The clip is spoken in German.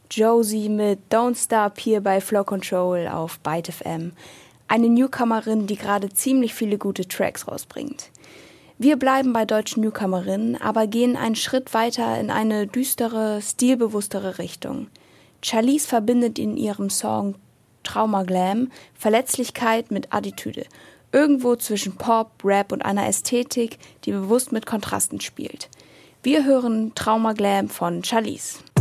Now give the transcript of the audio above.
Josie mit Don't Stop hier bei Flow Control auf Byte FM. Eine Newcomerin, die gerade ziemlich viele gute Tracks rausbringt. Wir bleiben bei deutschen Newcomerinnen, aber gehen einen Schritt weiter in eine düstere, stilbewusstere Richtung. Charlize verbindet in ihrem Song Trauma Glam Verletzlichkeit mit Attitüde. Irgendwo zwischen Pop, Rap und einer Ästhetik, die bewusst mit Kontrasten spielt. Wir hören Trauma Glam von Charlize.